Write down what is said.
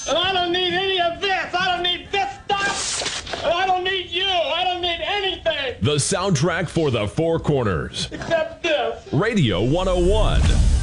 And I don't need any of this. I don't need this stuff. And I don't need you. I don't need anything. The soundtrack for the Four Corners. Except this. Radio 101.